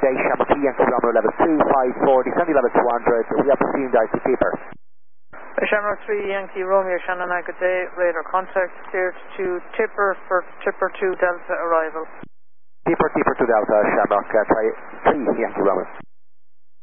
day, Shamrock 3 Yankee Romeo level 2540, descending level 200, we are proceeding direct to Keeper. Shamrock 3 Yankee Romeo, Shannon, good day, radar contact, cleared to Tipper for Tipper 2 Delta arrival. Tipper 2 Delta, Shamrock 3 Yankee Romeo.